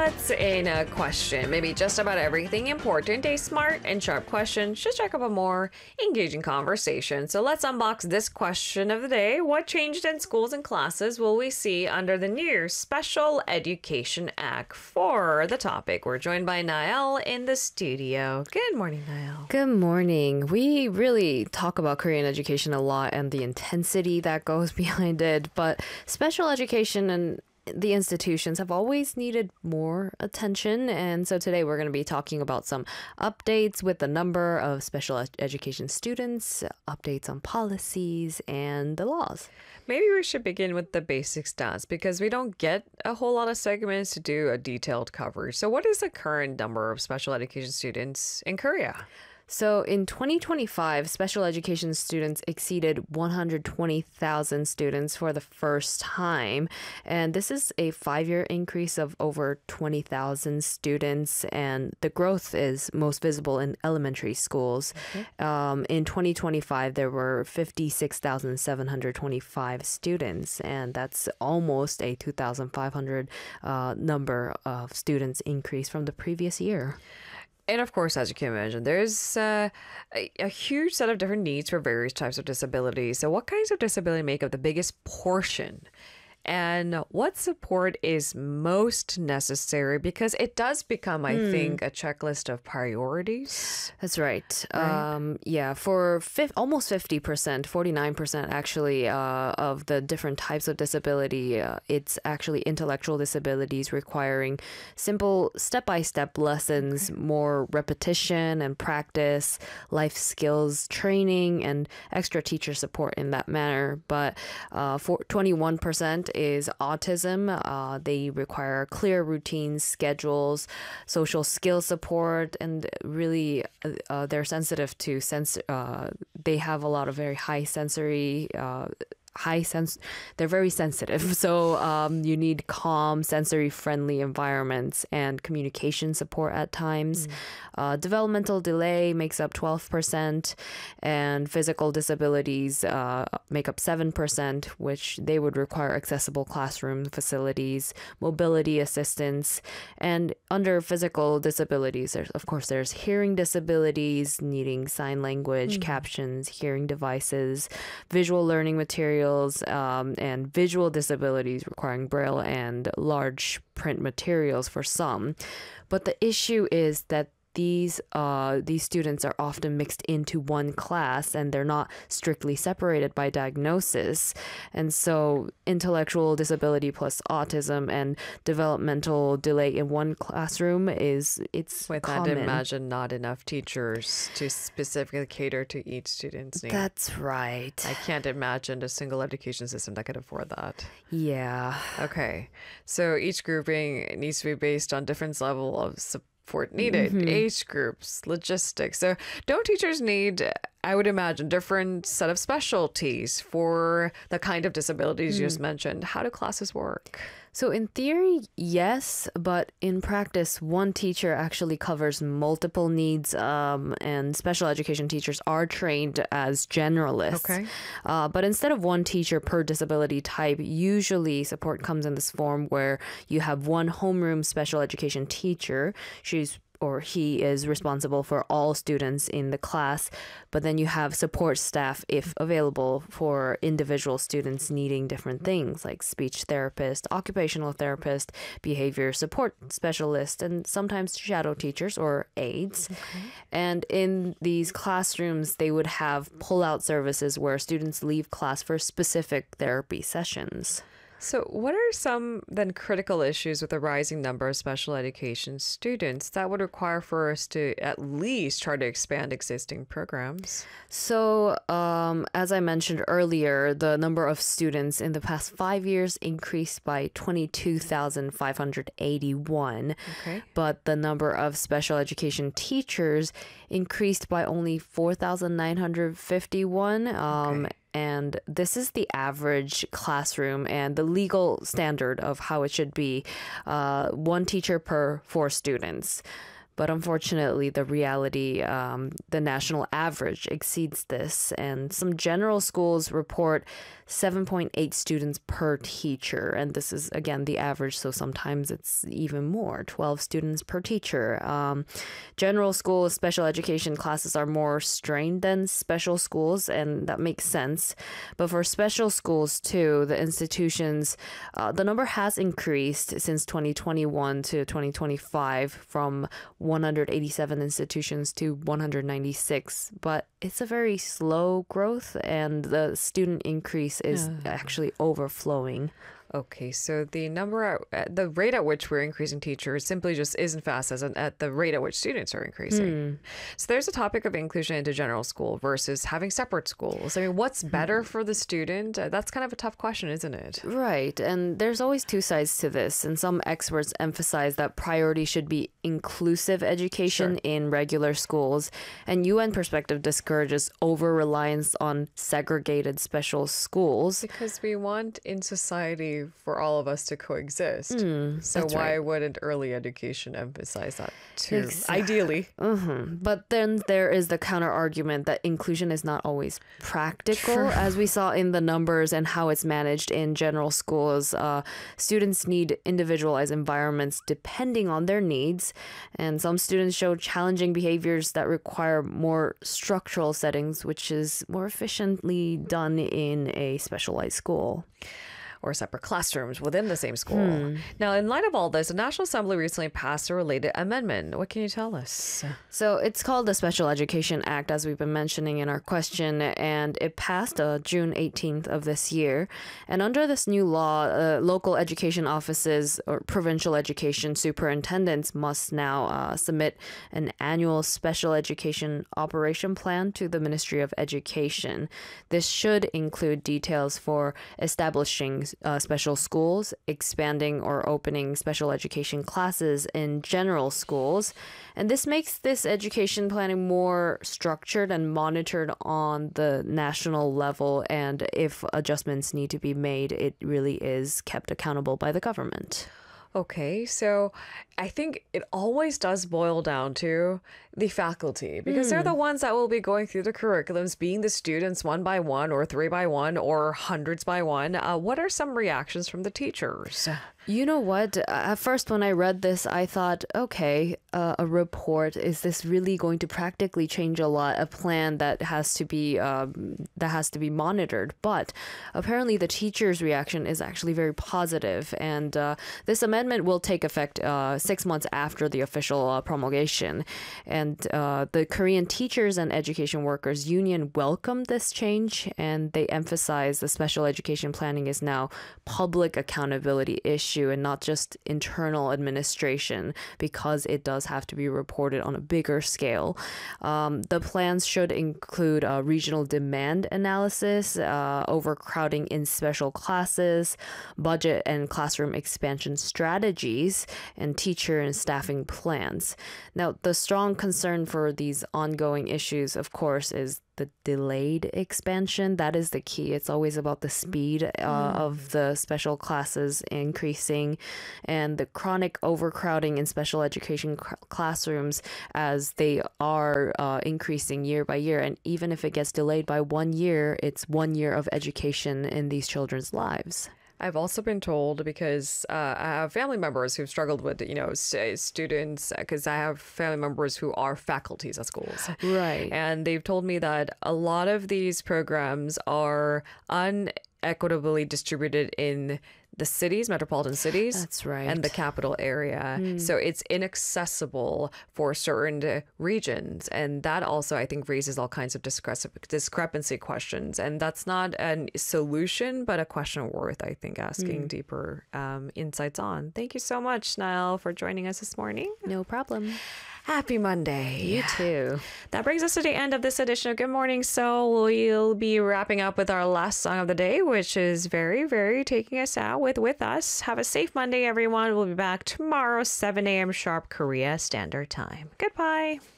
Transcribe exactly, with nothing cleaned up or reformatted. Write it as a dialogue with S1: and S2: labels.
S1: What's in a question? Maybe just about everything important. A smart and sharp question should strike up a more engaging conversation. So let's unbox this question of the day. What changed in schools and classes will we see under the new Special Education Act? For the topic, we're joined by Nael in the studio. Good morning, Nael.
S2: Good morning. We really talk about Korean education a lot and the intensity that goes behind it, but special education and the institutions have always needed more attention. And so today we're going to be talking about some updates with the number of special ed- education students, updates on policies and the laws.
S1: Maybe we should begin with the basic stats because we don't get a whole lot of segments to do a detailed coverage. So what is the current number of special education students in Korea?
S2: So in twenty twenty-five, special education students exceeded one hundred twenty thousand students for the first time. And this is a five-year increase of over twenty thousand students. And the growth is most visible in elementary schools. Okay. Um, in twenty twenty-five, there were fifty-six thousand seven hundred twenty-five students. And that's almost a two thousand five hundred uh, number of students increase from the previous year.
S1: And of course, as you can imagine, there's uh, a, a huge set of different needs for various types of disabilities. So what kinds of disability make up the biggest portion? And what support is most necessary? Because it does become, I mm. think, a checklist of priorities.
S2: That's right. right? Um, yeah, for fi- almost fifty percent, forty-nine percent actually uh, of the different types of disability, uh, it's actually intellectual disabilities requiring simple step-by-step lessons, okay. more repetition and practice, life skills training, and extra teacher support in that manner. But uh, for twenty-one percent is autism. Uh, they require clear routines, schedules, social skill support, and really uh, they're sensitive to sense. Uh, they have a lot of very high sensory. Uh, high sense they're very sensitive, so um, you need calm, sensory friendly environments and communication support at times. mm. Uh, developmental delay makes up twelve percent, and physical disabilities uh, make up seven percent, which they would require accessible classroom facilities, mobility assistance. And under physical disabilities, there's of course there's hearing disabilities needing sign language, mm. captions, hearing devices, visual learning materials, Um, and visual disabilities requiring braille and large print materials for some. But the issue is that These uh, these students are often mixed into one class and they're not strictly separated by diagnosis. And so intellectual disability plus autism and developmental delay in one classroom is it's
S1: With
S2: common.
S1: I'd imagine not enough teachers to specifically cater to each student's need.
S2: That's right.
S1: I can't imagine a single education system that could afford that.
S2: Yeah.
S1: Okay. So each grouping needs to be based on different level of support. For needed, mm-hmm. age groups, logistics. So don't teachers need, I would imagine, different set of specialties for the kind of disabilities mm. you just mentioned? How do classes work?
S2: So in theory, yes, but in practice, one teacher actually covers multiple needs, um, and special education teachers are trained as generalists.
S1: Okay.
S2: Uh, but instead of one teacher per disability type, usually support comes in this form where you have one homeroom special education teacher. She's or he is responsible for all students in the class, but then you have support staff, if available, for individual students needing different things like speech therapist, occupational therapist, behavior support specialist, and sometimes shadow teachers or aides. Okay. And in these classrooms, they would have pull-out services where students leave class for specific therapy sessions.
S1: So what are some then critical issues with the rising number of special education students that would require for us to at least try to expand existing programs?
S2: So um, as I mentioned earlier, the number of students in the past five years increased by twenty-two thousand five hundred eighty-one.
S1: Okay.
S2: But the number of special education teachers increased by only four thousand nine hundred fifty-one. Um, okay. And this is the average classroom and the legal standard of how it should be. Uh, one teacher per four students. But unfortunately, the reality, um, the national average exceeds this. And some general schools report seven point eight students per teacher. And this is, again, the average. So sometimes it's even more, twelve students per teacher. Um, general school special education classes are more strained than special schools, and that makes sense. But for special schools, too, the institutions, uh, the number has increased since twenty twenty-one to twenty twenty-five from one hundred eighty-seven institutions to one hundred ninety-six, but it's a very slow growth, and the student increase is
S1: Yeah.
S2: actually overflowing.
S1: Okay, so the number at, at the rate at which we're increasing teachers simply just isn't fast as an, at the rate at which students are increasing. So there's a topic of inclusion into general school versus having separate schools. I mean, what's better for the student? Uh, That's kind of a tough question, isn't it?
S2: Right, and there's always two sides to this, and some experts emphasize that priority should be inclusive education
S1: Sure.
S2: in regular schools, and U N perspective discourages over-reliance on segregated special schools.
S1: Because we want in society for all of us to coexist. so
S2: that's
S1: why
S2: right.
S1: wouldn't early education emphasize that too?
S2: Ex-
S1: Ideally.
S2: hmm But then there is the counter argument that inclusion is not always practical,
S1: True.
S2: as we saw in the numbers and how it's managed in general schools. Uh, students need individualized environments depending on their needs, and some students show challenging behaviors that require more structural settings, which is more efficiently done in a specialized school.
S1: Or separate classrooms within the same school. Now, in light of all this, the National Assembly recently passed a related amendment. What can you tell us?
S2: So it's called the Special Education Act, as we've been mentioning in our question, and it passed uh, June eighteenth of this year. And under this new law, uh, local education offices or provincial education superintendents must now uh, submit an annual special education operation plan to the Ministry of Education. This should include details for establishing uh, special schools, expanding or opening special education classes in general schools. And this makes this education planning more structured and monitored on the national level. And if adjustments need to be made, it really is kept accountable by the government.
S1: Okay, so I think it always does boil down to the faculty because they're the ones that will be going through the curriculums, being the students one by one or three by one or hundreds by one. Uh, what are some reactions from the teachers?
S2: You know what? At first, when I read this, I thought, okay, uh, a report. Is this really going to practically change a lot? A plan that has to be um, that has to be monitored. But apparently, the teachers' reaction is actually very positive, and uh, this amendment will take effect uh, six months after the official uh, promulgation. And uh, the Korean Teachers and Education Workers Union welcomed this change, and they emphasize the special education planning is now public accountability issue and not just internal administration, because it does have to be reported on a bigger scale. Um, the plans should include uh, regional demand analysis, uh, overcrowding in special classes, budget and classroom expansion strategies, and teacher and staffing plans. Now, the strong concern for these ongoing issues, of course, is the delayed expansion. That is the key. It's always about the speed uh, mm. of the special classes increasing and the chronic overcrowding in special education cr- classrooms as they are uh, increasing year by year. And even if it gets delayed by one year, it's one year of education in these children's lives.
S1: I've also been told, because uh, I have family members who've struggled with, you know, st- students, because I have family members who are faculties at schools.
S2: Right.
S1: And they've told me that a lot of these programs are unequitably distributed in the cities, metropolitan cities.
S2: That's right.
S1: And the capital area. Mm. So it's inaccessible for certain regions. And that also, I think, raises all kinds of discre- discrepancy questions. And that's not a solution, but a question worth, I think, asking mm. deeper um, insights on. Thank you so much, Niall, for joining us this morning.
S2: No problem.
S1: Happy Monday.
S2: You too.
S1: That brings us to the end of this edition of Good Morning Seoul. We'll be wrapping up with our last song of the day, which is very, very taking us out with With Us. Have a safe Monday, everyone. We'll be back tomorrow, seven a.m. sharp Korea Standard Time. Goodbye.